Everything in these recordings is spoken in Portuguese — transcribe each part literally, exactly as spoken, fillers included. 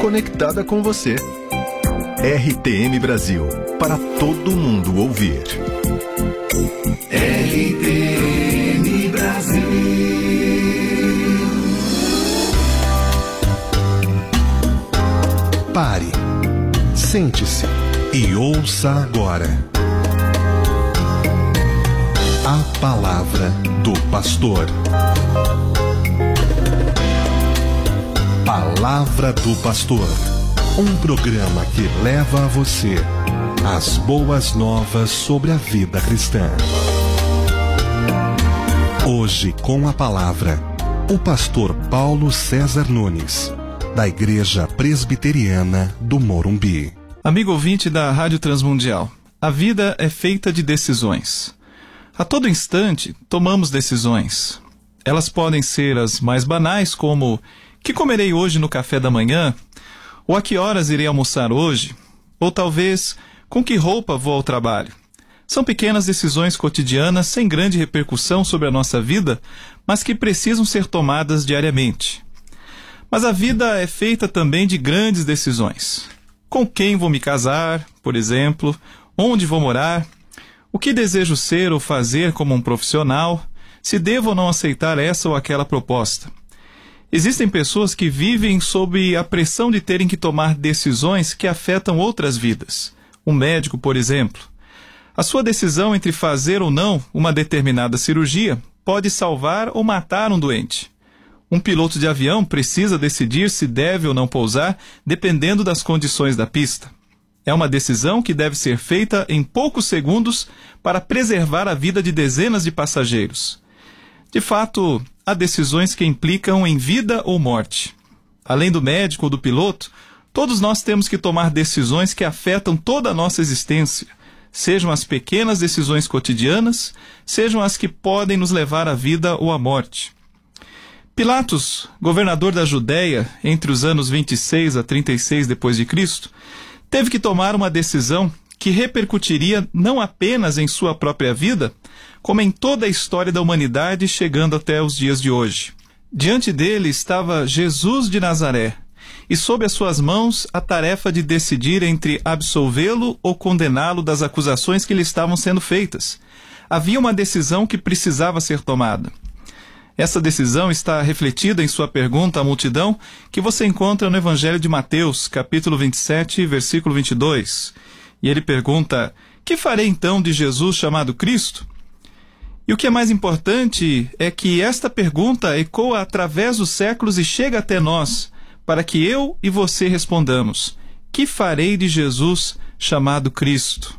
conectada com você. R T M Brasil, para todo mundo ouvir. R T M Brasil. Pare, sente-se e ouça agora a palavra do pastor. Palavra do Pastor, um programa que leva a você as boas novas sobre a vida cristã. Hoje, com a palavra, o pastor Paulo César Nunes, da Igreja Presbiteriana do Morumbi. Amigo ouvinte da Rádio Transmundial, a vida é feita de decisões. A todo instante, tomamos decisões. Elas podem ser as mais banais, como: que comerei hoje no café da manhã? Ou a que horas irei almoçar hoje? Ou talvez, com que roupa vou ao trabalho? São pequenas decisões cotidianas sem grande repercussão sobre a nossa vida, mas que precisam ser tomadas diariamente. Mas a vida é feita também de grandes decisões. Com quem vou me casar, por exemplo? Onde vou morar? O que desejo ser ou fazer como um profissional? Se devo ou não aceitar essa ou aquela proposta? Existem pessoas que vivem sob a pressão de terem que tomar decisões que afetam outras vidas. Um médico, por exemplo. A sua decisão entre fazer ou não uma determinada cirurgia pode salvar ou matar um doente. Um piloto de avião precisa decidir se deve ou não pousar, dependendo das condições da pista. É uma decisão que deve ser feita em poucos segundos para preservar a vida de dezenas de passageiros. De fato, há decisões que implicam em vida ou morte. Além do médico ou do piloto, todos nós temos que tomar decisões que afetam toda a nossa existência, sejam as pequenas decisões cotidianas, sejam as que podem nos levar à vida ou à morte. Pilatos, governador da Judéia, entre os anos vinte e seis a trinta e seis depois de Cristo, teve que tomar uma decisão que repercutiria não apenas em sua própria vida, como em toda a história da humanidade, chegando até os dias de hoje. Diante dele estava Jesus de Nazaré, e sob as suas mãos a tarefa de decidir entre absolvê-lo ou condená-lo das acusações que lhe estavam sendo feitas. Havia uma decisão que precisava ser tomada. Essa decisão está refletida em sua pergunta à multidão, que você encontra no Evangelho de Mateus, capítulo vinte e sete, versículo vinte e dois. E ele pergunta: que farei então de Jesus chamado Cristo? E o que é mais importante é que esta pergunta ecoa através dos séculos e chega até nós, para que eu e você respondamos: que farei de Jesus chamado Cristo?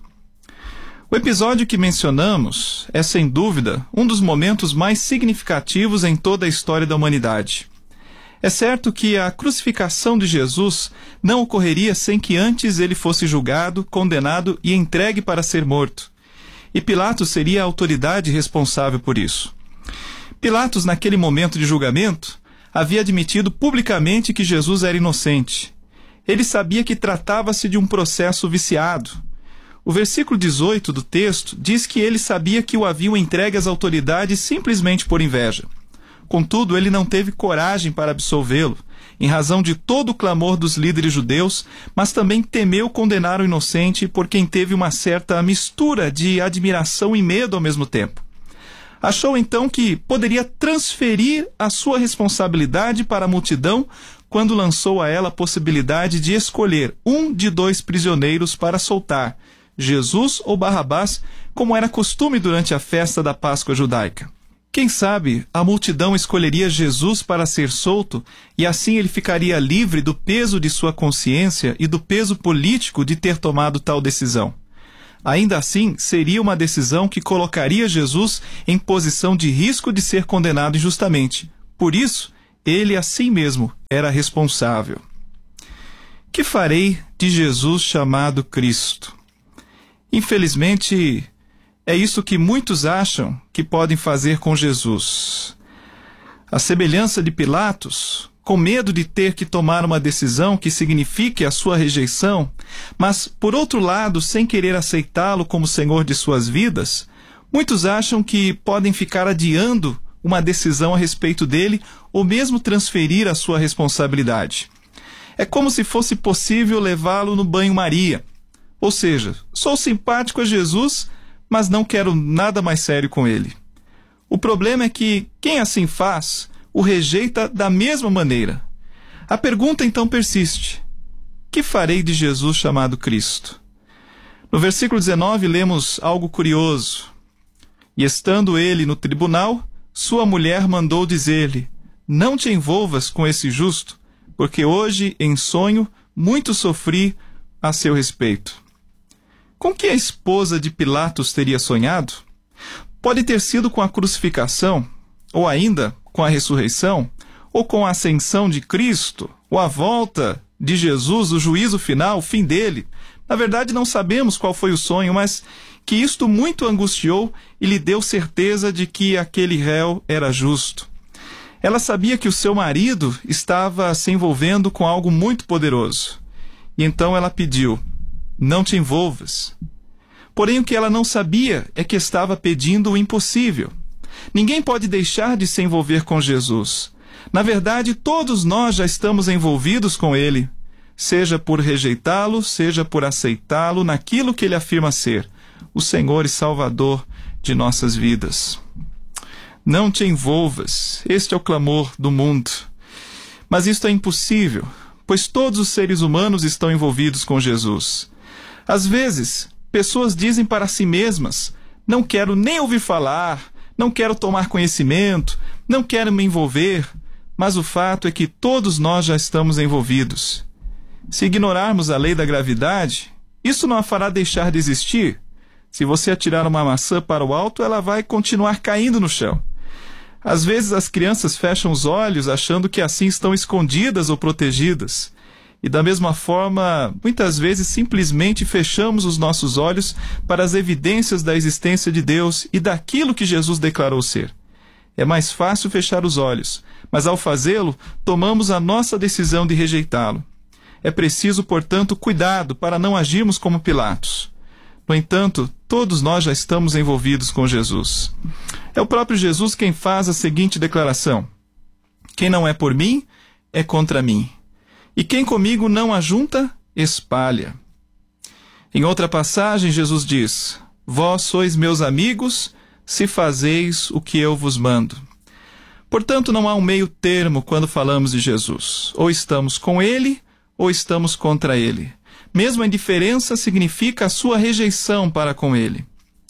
O episódio que mencionamos é, sem dúvida, um dos momentos mais significativos em toda a história da humanidade. É certo que a crucificação de Jesus não ocorreria sem que antes ele fosse julgado, condenado e entregue para ser morto. E Pilatos seria a autoridade responsável por isso. Pilatos, naquele momento de julgamento, havia admitido publicamente que Jesus era inocente. Ele sabia que tratava-se de um processo viciado. O versículo dezoito do texto diz que ele sabia que o haviam entregue às autoridades simplesmente por inveja. Contudo, ele não teve coragem para absolvê-lo, em razão de todo o clamor dos líderes judeus, mas também temeu condenar o inocente por quem teve uma certa mistura de admiração e medo ao mesmo tempo. Achou então que poderia transferir a sua responsabilidade para a multidão quando lançou a ela a possibilidade de escolher um de dois prisioneiros para soltar, Jesus ou Barrabás, como era costume durante a festa da Páscoa judaica. Quem sabe a multidão escolheria Jesus para ser solto e assim ele ficaria livre do peso de sua consciência e do peso político de ter tomado tal decisão. Ainda assim, seria uma decisão que colocaria Jesus em posição de risco de ser condenado injustamente. Por isso, ele assim mesmo era responsável. Que farei de Jesus chamado Cristo? Infelizmente, é isso que muitos acham que podem fazer com Jesus. A semelhança de Pilatos, com medo de ter que tomar uma decisão que signifique a sua rejeição, mas, por outro lado, sem querer aceitá-lo como Senhor de suas vidas, muitos acham que podem ficar adiando uma decisão a respeito dele ou mesmo transferir a sua responsabilidade. É como se fosse possível levá-lo no banho-maria. Ou seja, sou simpático a Jesus, mas não quero nada mais sério com ele. O problema é que quem assim faz o rejeita da mesma maneira. A pergunta então persiste: que farei de Jesus chamado Cristo? No versículo dezenove lemos algo curioso. E estando ele no tribunal, sua mulher mandou dizer-lhe: não te envolvas com esse justo, porque hoje, em sonho, muito sofri a seu respeito. Com que a esposa de Pilatos teria sonhado? Pode ter sido com a crucificação, ou ainda com a ressurreição, ou com a ascensão de Cristo, ou a volta de Jesus, o juízo final, o fim dele. Na verdade, não sabemos qual foi o sonho, mas que isto muito angustiou e lhe deu certeza de que aquele réu era justo. Ela sabia que o seu marido estava se envolvendo com algo muito poderoso. E então ela pediu: não te envolvas. Porém, o que ela não sabia é que estava pedindo o impossível. Ninguém pode deixar de se envolver com Jesus. Na verdade, todos nós já estamos envolvidos com ele, seja por rejeitá-lo, seja por aceitá-lo naquilo que ele afirma ser, o Senhor e Salvador de nossas vidas. Não te envolvas, este é o clamor do mundo. Mas isto é impossível, pois todos os seres humanos estão envolvidos com Jesus. Às vezes, pessoas dizem para si mesmas: não quero nem ouvir falar, não quero tomar conhecimento, não quero me envolver. Mas o fato é que todos nós já estamos envolvidos. Se ignorarmos a lei da gravidade, isso não a fará deixar de existir. Se você atirar uma maçã para o alto, ela vai continuar caindo no chão. Às vezes as crianças fecham os olhos achando que assim estão escondidas ou protegidas. E da mesma forma, muitas vezes simplesmente fechamos os nossos olhos para as evidências da existência de Deus e daquilo que Jesus declarou ser. É mais fácil fechar os olhos, mas ao fazê-lo, tomamos a nossa decisão de rejeitá-lo. É preciso, portanto, cuidado para não agirmos como Pilatos. No entanto, todos nós já estamos envolvidos com Jesus. É o próprio Jesus quem faz a seguinte declaração: quem não é por mim, é contra mim. E quem comigo não ajunta, espalha. Em outra passagem, Jesus diz: vós sois meus amigos, se fazeis o que eu vos mando. Portanto, não há um meio termo quando falamos de Jesus. Ou estamos com ele, ou estamos contra ele. Mesmo a indiferença significa a sua rejeição para com ele.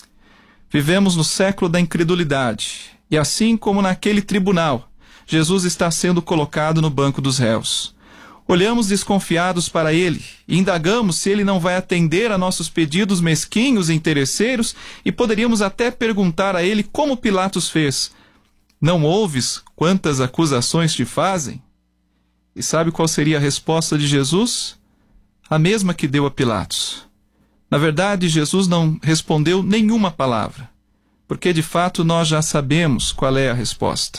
Vivemos no século da incredulidade, e assim como naquele tribunal, Jesus está sendo colocado no banco dos réus. Olhamos desconfiados para ele e indagamos se ele não vai atender a nossos pedidos mesquinhos e interesseiros, e poderíamos até perguntar a ele como Pilatos fez: não ouves quantas acusações te fazem? E sabe qual seria a resposta de Jesus? A mesma que deu a Pilatos. Na verdade, Jesus não respondeu nenhuma palavra, porque de fato nós já sabemos qual é a resposta.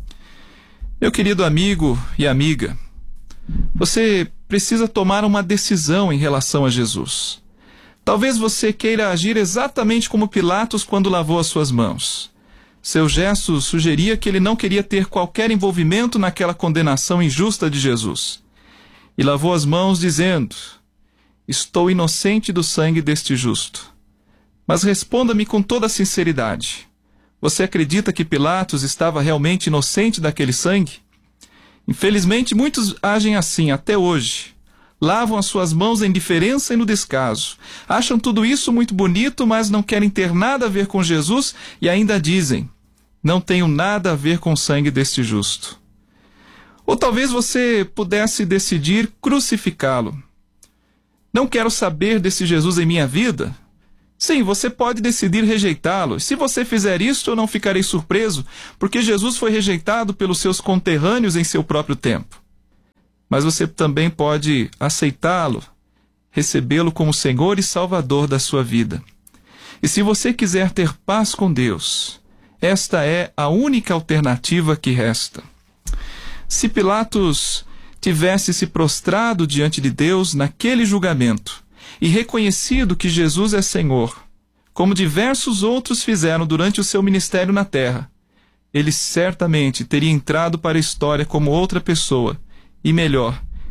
Meu querido amigo e amiga, você precisa tomar uma decisão em relação a Jesus. Talvez você queira agir exatamente como Pilatos quando lavou as suas mãos. Seu gesto sugeria que ele não queria ter qualquer envolvimento naquela condenação injusta de Jesus. E lavou as mãos dizendo: estou inocente do sangue deste justo. Mas responda-me com toda a sinceridade: você acredita que Pilatos estava realmente inocente daquele sangue? Infelizmente, muitos agem assim até hoje. Lavam as suas mãos na indiferença e no descaso. Acham tudo isso muito bonito, mas não querem ter nada a ver com Jesus e ainda dizem: não tenho nada a ver com o sangue deste justo. Ou talvez você pudesse decidir crucificá-lo. Não quero saber desse Jesus em minha vida? Sim, você pode decidir rejeitá-lo. Se você fizer isso, eu não ficarei surpreso, porque Jesus foi rejeitado pelos seus conterrâneos em seu próprio tempo. Mas você também pode aceitá-lo, recebê-lo como Senhor e Salvador da sua vida. E se você quiser ter paz com Deus, esta é a única alternativa que resta. Se Pilatos tivesse se prostrado diante de Deus naquele julgamento e reconhecido que Jesus é Senhor, como diversos outros fizeram durante o seu ministério na terra, ele certamente teria entrado para a história como outra pessoa, e melhor,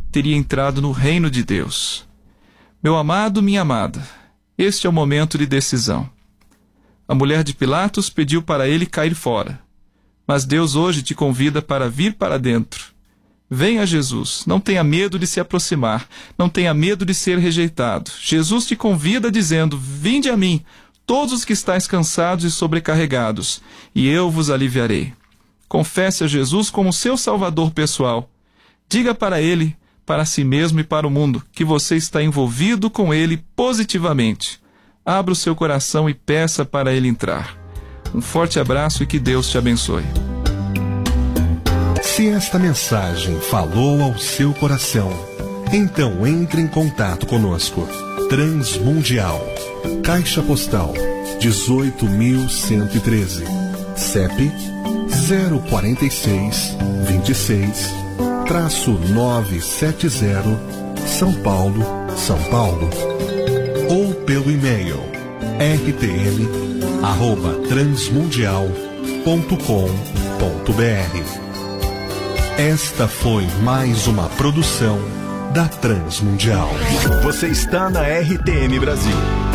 teria entrado no reino de Deus. Meu amado, minha amada, este é o momento de decisão. A mulher de Pilatos pediu para ele cair fora, mas Deus hoje te convida para vir para dentro. Venha, Jesus, não tenha medo de se aproximar, não tenha medo de ser rejeitado. Jesus te convida dizendo: vinde a mim, todos os que estáis cansados e sobrecarregados, e eu vos aliviarei. Confesse a Jesus como seu Salvador pessoal. Diga para Ele, para si mesmo e para o mundo, que você está envolvido com Ele positivamente. Abra o seu coração e peça para Ele entrar. Um forte abraço e que Deus te abençoe. Se esta mensagem falou ao seu coração, então entre em contato conosco. Transmundial, Caixa Postal dezoito mil cento e treze, C E P zero quatro seis, dois seis, novecentos e setenta, São Paulo, São Paulo. Ou pelo e-mail r t m arroba transmundial ponto com ponto b r. Esta foi mais uma produção da Transmundial. Você está na R T M Brasil.